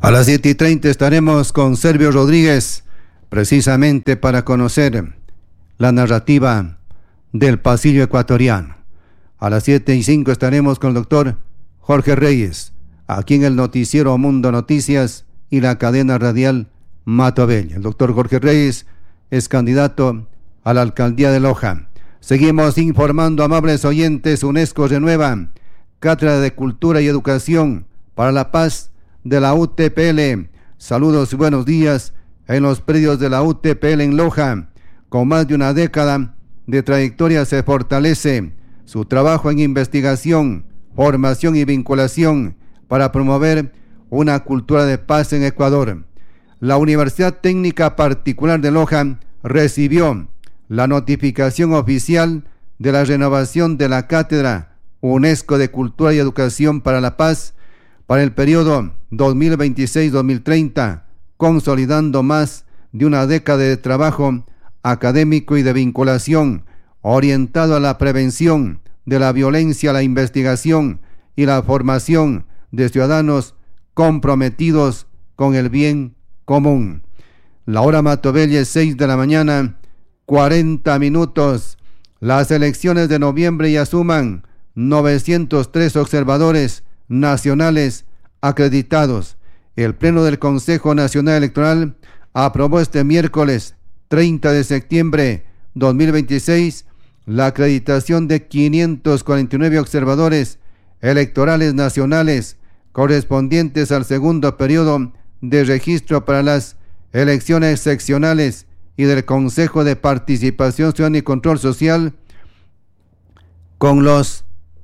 A las 7:30 estaremos con Servio Rodríguez, precisamente para conocer la narrativa del pasillo ecuatoriano. A las 7:05 estaremos con el doctor Jorge Reyes, aquí en el noticiero Mundo Noticias y la cadena radial Matobella. El doctor Jorge Reyes es candidato a la alcaldía de Loja. Seguimos informando, amables oyentes. UNESCO renueva Cátedra de Cultura y Educación para la Paz de la UTPL. Saludos y buenos días en los predios de la UTPL en Loja. Con más de una década de trayectoria se fortalece su trabajo en investigación, formación y vinculación para promover una cultura de paz en Ecuador. La Universidad Técnica Particular de Loja recibió la notificación oficial de la renovación de la Cátedra UNESCO de Cultura y Educación para la Paz para el periodo 2026-2030, consolidando más de una década de trabajo académico y de vinculación orientado a la prevención de la violencia, la investigación y la formación de ciudadanos comprometidos con el bien común. La hora Matobella es 6 de la mañana, 40 minutos. Las elecciones de noviembre ya suman 903 observadores nacionales acreditados. El Pleno del Consejo Nacional Electoral aprobó este miércoles 30 de septiembre 2026 la acreditación de 549 observadores electorales nacionales correspondientes al segundo periodo de registro para las elecciones seccionales y del Consejo de Participación Ciudadana y Control Social, con los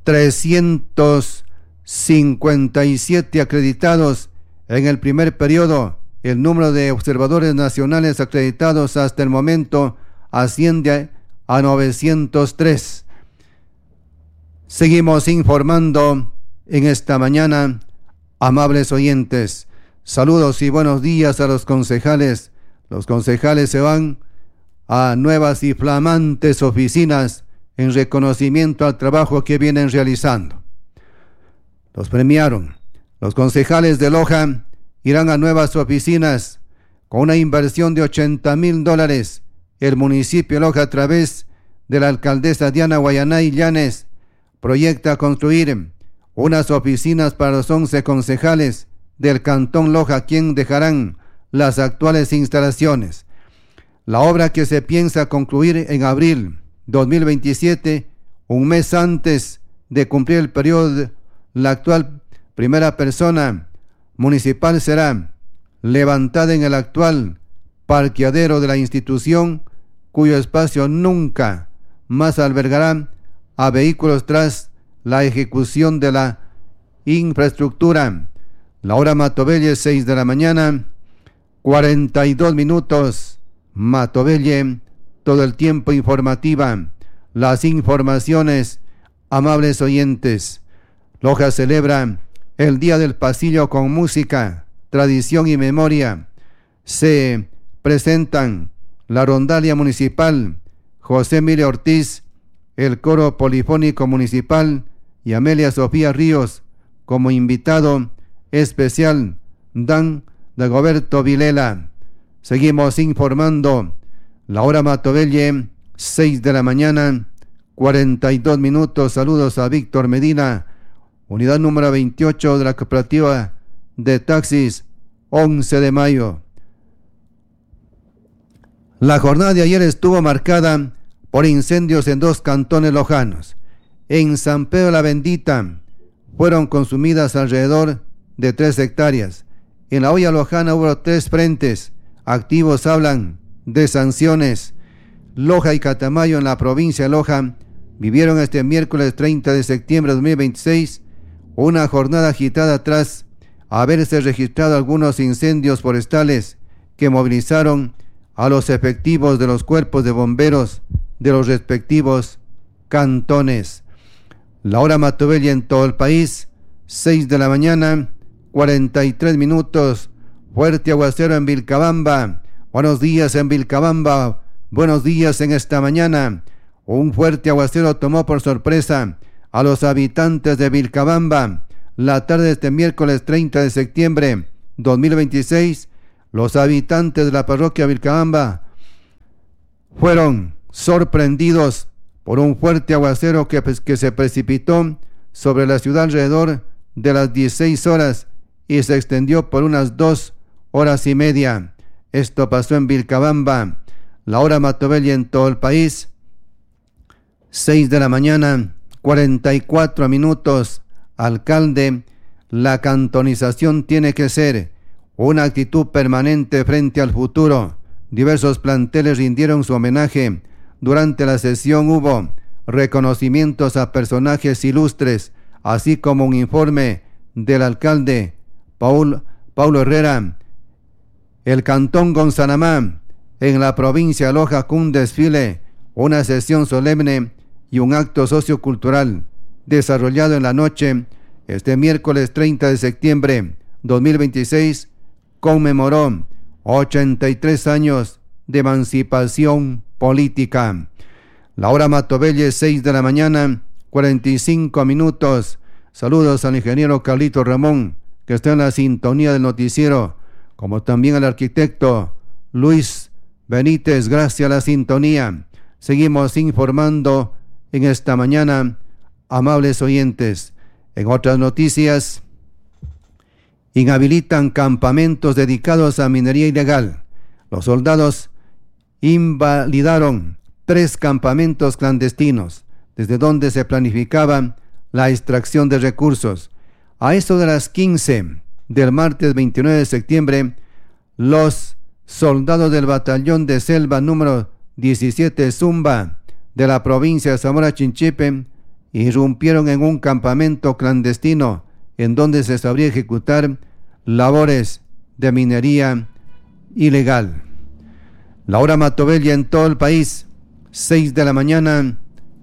357 acreditados en el primer periodo. El número de observadores nacionales acreditados hasta el momento asciende a 903. Seguimos informando en esta mañana, amables oyentes. Saludos y buenos días a los concejales. Los concejales se van a nuevas y flamantes oficinas en reconocimiento al trabajo que vienen realizando. Los premiaron. Los concejales de Loja irán a nuevas oficinas con una inversión de $80,000. El municipio de Loja, a través de la alcaldesa Diana Guayanay Llanes, proyecta construir unas oficinas para los 11 concejales del Cantón Loja, quien dejarán las actuales instalaciones. La obra, que se piensa concluir en abril 2027, un mes antes de cumplir el periodo, la actual primera persona municipal será levantada en el actual parqueadero de la institución, cuyo espacio nunca más albergará a vehículos tras la ejecución de la infraestructura. La hora Matobella es 6 de la mañana, 42 minutos. Matobella, todo el tiempo informativa. Las informaciones, amables oyentes. Loja celebra el Día del Pasillo con música, tradición y memoria. Se presentan la Rondalia Municipal, José Emilio Ortiz, el Coro Polifónico Municipal y Amelia Sofía Ríos como invitado especial. Dan Dagoberto Vilela. Seguimos informando. La hora Matobella, 6 de la mañana, 42 minutos. Saludos a Víctor Medina, unidad número 28 de la cooperativa de taxis 11 de mayo. La jornada de ayer estuvo marcada por incendios en 2 cantones lojanos. En San Pedro la Bendita fueron consumidas alrededor de 3 hectáreas. En la olla lojana hubo 3 frentes activos. Hablan de sanciones. Loja y Catamayo, en la provincia de Loja, vivieron este miércoles 30 de septiembre de 2026 una jornada agitada tras haberse registrado algunos incendios forestales que movilizaron a los efectivos de los cuerpos de bomberos de los respectivos cantones. La hora Matobella en todo el país, 6 de la mañana, 43 minutos. Fuerte aguacero en Vilcabamba. Buenos días en Vilcabamba. Buenos días en esta mañana. Un fuerte aguacero tomó por sorpresa a los habitantes de Vilcabamba la tarde de este miércoles 30 de septiembre 2026, los habitantes de la parroquia Vilcabamba fueron sorprendidos por un fuerte aguacero que se precipitó sobre la ciudad alrededor de las 16 horas y se extendió por unas 2 horas y media. Esto pasó en Vilcabamba. La hora Matobelli en todo el país, 6 de la mañana, 44 minutos. Alcalde, la cantonización tiene que ser una actitud permanente frente al futuro. Diversos planteles rindieron su homenaje. Durante la sesión hubo reconocimientos a personajes ilustres, así como un informe del alcalde Paulo Herrera. El cantón Gonzanamá, en la provincia de Loja, con un desfile, una sesión solemne y un acto sociocultural desarrollado en la noche. Este miércoles 30 de septiembre 2026 conmemoró 83 años de emancipación política. La hora Matobelli, 6 de la mañana, 45 minutos. Saludos al ingeniero Carlito Ramón, que está en la sintonía del noticiero, como también al arquitecto Luis Benítez, gracias a la sintonía. Seguimos informando en esta mañana, amables oyentes. En otras noticias, inhabilitan campamentos dedicados a minería ilegal. Los soldados invalidaron 3 campamentos clandestinos, desde donde se planificaba la extracción de recursos. A eso de las 15 del martes 29 de septiembre, los soldados del batallón de selva número 17 Zumba de la provincia de Zamora Chinchipe irrumpieron en un campamento clandestino en donde se sabría ejecutar labores de minería ilegal. La hora Matobelli en todo el país, 6 de la mañana,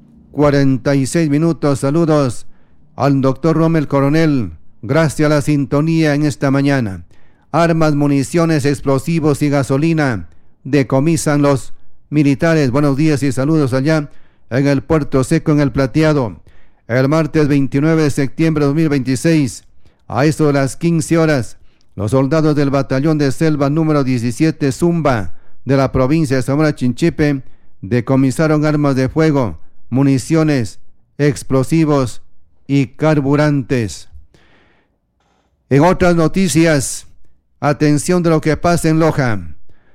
46 minutos. Saludos al doctor Rommel Coronel, gracias a la sintonía en esta mañana. Armas, municiones, explosivos y gasolina decomisan los militares. Buenos días y saludos allá en el Puerto Seco, en el Plateado. El martes 29 de septiembre de 2026, a eso de las 15 horas, los soldados del batallón de selva número 17 Zumba de la provincia de Zamora Chinchipe decomisaron armas de fuego, municiones, explosivos y carburantes. En otras noticias, atención de lo que pasa en Loja.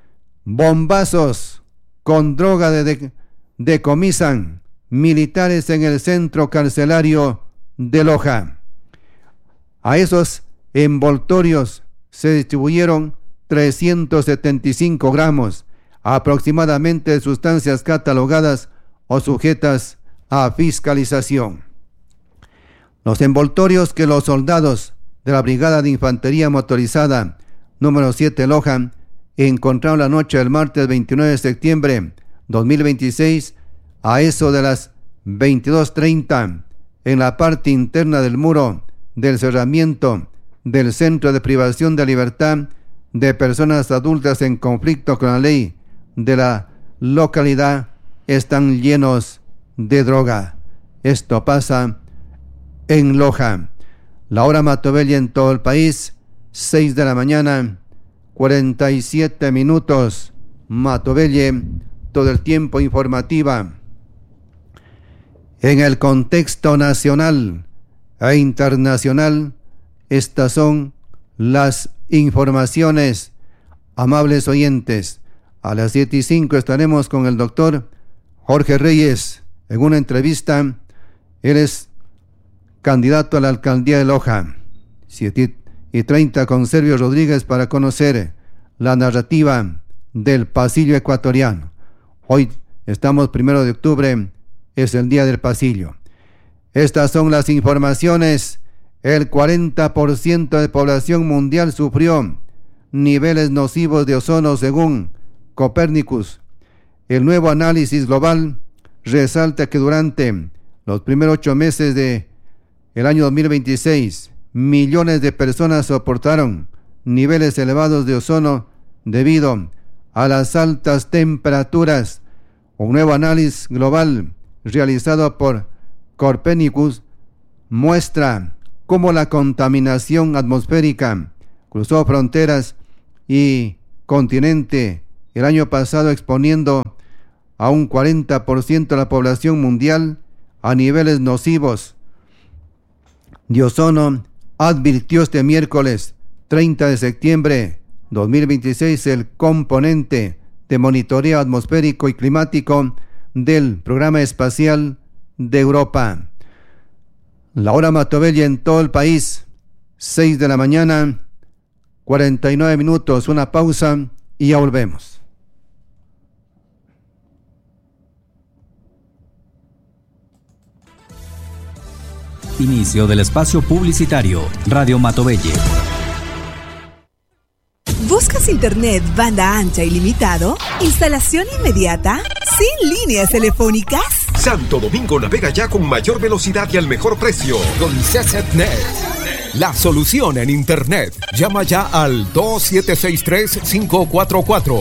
Bombazos con droga decomisan militares en el centro carcelario de Loja. A esos envoltorios se distribuyeron 375 gramos aproximadamente de sustancias catalogadas o sujetas a fiscalización. Los envoltorios que los soldados de la Brigada de Infantería Motorizada número 7 Loja encontraron la noche del martes 29 de septiembre 2026 a eso de las 22:30 en la parte interna del muro del cerramiento del Centro de Privación de Libertad de Personas Adultas en conflicto con la ley de la localidad, están llenos de droga. Esto pasa en Loja. La hora Matobelli en todo el país, 6 de la mañana, 47 minutos. Matobelli, todo el tiempo informativa. En el contexto nacional e internacional, estas son las informaciones, amables oyentes. A las 7:05 estaremos con el doctor Jorge Reyes en una entrevista. Él es candidato a la alcaldía de Loja. 7:30 con Servio Rodríguez para conocer la narrativa del pasillo ecuatoriano. Hoy estamos 1 de octubre, es el día del pasillo. Estas son las informaciones. El 40% de población mundial sufrió niveles nocivos de ozono según Copernicus. El nuevo análisis global resalta que durante los primeros 8 meses de el año 2026, millones de personas soportaron niveles elevados de ozono debido a las altas temperaturas. Un nuevo análisis global realizado por Copernicus muestra cómo la contaminación atmosférica cruzó fronteras y continente el año pasado, exponiendo a un 40% de la población mundial a niveles nocivos de ozono, advirtió este miércoles 30 de septiembre 2026 el componente de monitoreo atmosférico y climático del Programa Espacial de Europa. La hora Matobella en todo el país, 6 de la mañana, 49 minutos, una pausa y ya volvemos. Inicio del espacio publicitario. Radio Matobelle. ¿Buscas internet banda ancha ilimitado? ¿Instalación inmediata? ¿Sin líneas telefónicas? Santo Domingo navega ya con mayor velocidad y al mejor precio. Con CCNet. La solución en internet. Llama ya al 2763-544.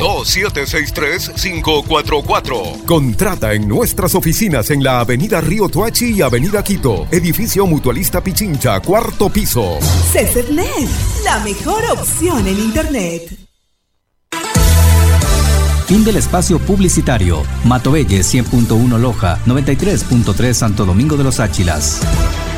2763-544. Contrata en nuestras oficinas en la Avenida Río Tuachi y Avenida Quito. Edificio Mutualista Pichincha, 4º piso. CCNet, la mejor opción en internet. Fin del espacio publicitario. Matobelle 100.1 Loja, 93.3 Santo Domingo de los Áchilas.